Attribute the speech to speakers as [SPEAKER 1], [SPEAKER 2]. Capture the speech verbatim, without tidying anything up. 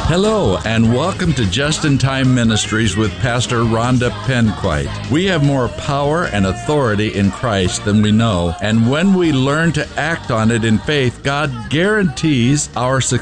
[SPEAKER 1] Hello, and welcome to Just in Time Ministries with Pastor Rhonda Penquite. We have more power and authority in Christ than we know, and when we learn to act on it in faith, God guarantees our success.